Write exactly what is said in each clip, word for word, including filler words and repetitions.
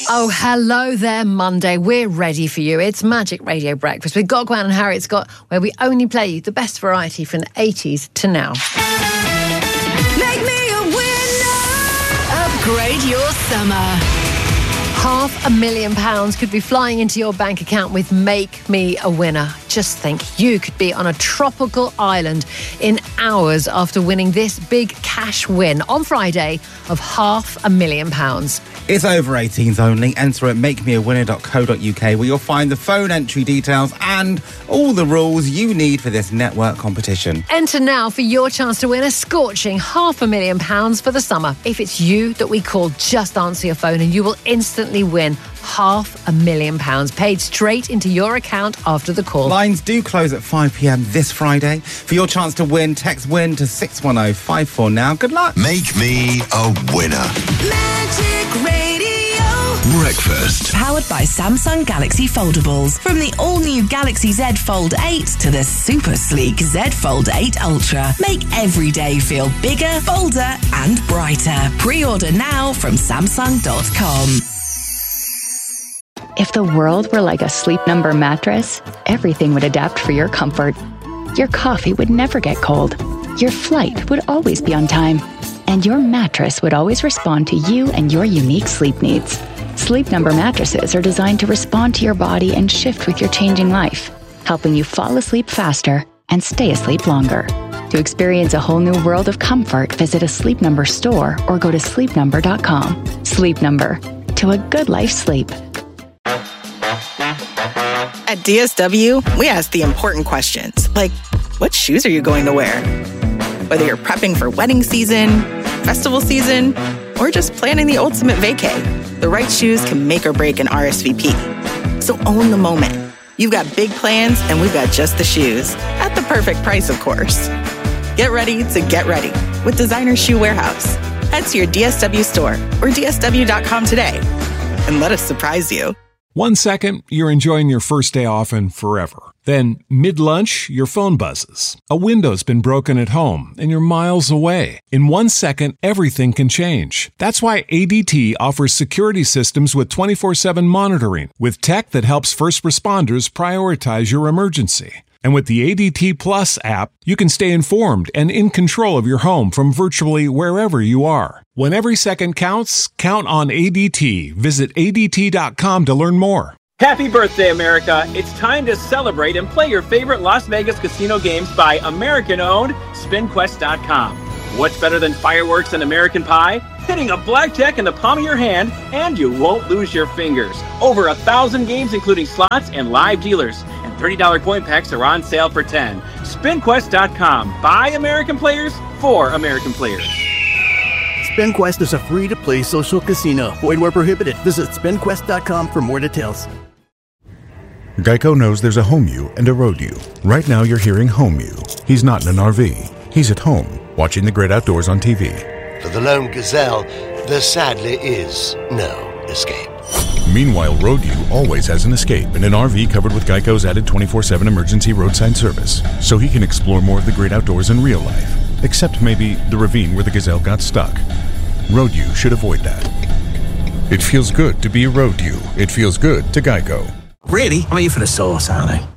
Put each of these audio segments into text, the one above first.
Oh, hello there, Monday. We're ready for you. It's Magic Radio Breakfast with Gogwan and Harriet Scott, where we only play you the best variety from the eighties to now. Make me a winner. Upgrade your summer. Half a million pounds could be flying into your bank account with Make Me a Winner. Just think, you could be on a tropical island in hours after winning this big cash win on Friday of half a million pounds. It's over eighteens only. Enter at make me a winner dot co dot uk where you'll find the phone entry details and all the rules you need for this network competition. Enter now for your chance to win a scorching half a million pounds for the summer. If it's you that we call, just answer your phone and you will instantly win half a million pounds paid straight into your account after the call. Lines do close at five p.m. this Friday. For your chance to win, text WIN to six one oh five four now. Good luck. Make me a winner. Magic Radio. Breakfast. Powered by Samsung Galaxy Foldables. From the all-new Galaxy Z Fold eight to the super sleek Z Fold eight Ultra. Make every day feel bigger, bolder and brighter. Pre-order now from samsung dot com. If the world were like a Sleep Number mattress, everything would adapt for your comfort. Your coffee would never get cold. Your flight would always be on time. And your mattress would always respond to you and your unique sleep needs. Sleep Number mattresses are designed to respond to your body and shift with your changing life, helping you fall asleep faster and stay asleep longer. To experience a whole new world of comfort, visit a Sleep Number store or go to sleep number dot com. Sleep Number. To a good life sleep. At D S W, we ask the important questions, like, what shoes are you going to wear? Whether you're prepping for wedding season, festival season, or just planning the ultimate vacay, the right shoes can make or break an R S V P. So own the moment. You've got big plans, and we've got just the shoes. At the perfect price, of course. Get ready to get ready with Designer Shoe Warehouse. Head to your D S W store or D S W dot com today and let us surprise you. One second, you're enjoying your first day off and forever. Then, mid-lunch, your phone buzzes. A window's been broken at home, and you're miles away. In one second, everything can change. That's why A D T offers security systems with twenty-four seven monitoring, with tech that helps first responders prioritize your emergency. And with the A D T Plus app, you can stay informed and in control of your home from virtually wherever you are. When every second counts, count on A D T. Visit A D T dot com to learn more. Happy birthday, America. It's time to celebrate and play your favorite Las Vegas casino games by American-owned spin quest dot com. What's better than fireworks and American pie? Hitting a blackjack in the palm of your hand, and you won't lose your fingers. Over a thousand games, including slots and live dealers. And thirty dollars coin packs are on sale for ten dollars. spin quest dot com. By American players, for American players. SpinQuest is a free-to-play social casino. Void where prohibited. Visit spin quest dot com for more details. Geico knows there's a home you and a road you. Right now you're hearing home you. He's not in an R V. He's at home, watching the great outdoors on T V. For the lone gazelle, there sadly is no escape. Meanwhile, road you always has an escape in an R V covered with Geico's added twenty-four seven emergency roadside service, so he can explore more of the great outdoors in real life. Except maybe the ravine where the gazelle got stuck. Road you should avoid that. It feels good to be a road you. It feels good to Geico. Really? I'm here for the sauce, aren't I?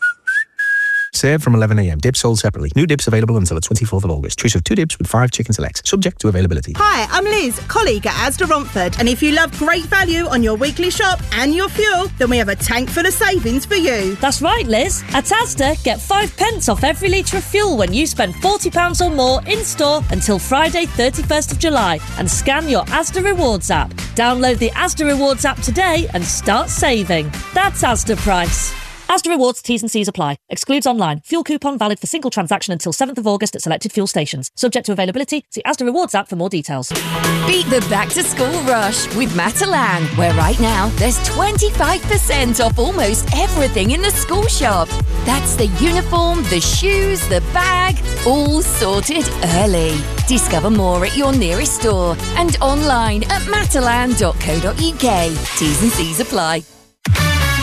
Served from eleven a.m. Dips sold separately. New dips available until the twenty-fourth of August. Choice of two dips with five chicken selects. Subject to availability. Hi, I'm Liz, colleague at Asda Romford. And if you love great value on your weekly shop and your fuel, then we have a tank full of savings for you. That's right, Liz. At Asda, get five pence off every litre of fuel when you spend forty pounds or more in-store until Friday, thirty-first of July. And scan your Asda Rewards app. Download the Asda Rewards app today and start saving. That's Asda Price. Asda Rewards, T's and C's apply. Excludes online. Fuel coupon valid for single transaction until seventh of August at selected fuel stations. Subject to availability. See Asda Rewards app for more details. Beat the back-to-school rush with Matalan, where right now there's twenty-five percent off almost everything in the school shop. That's the uniform, the shoes, the bag, all sorted early. Discover more at your nearest store and online at matalan dot co dot uk. T's and C's apply.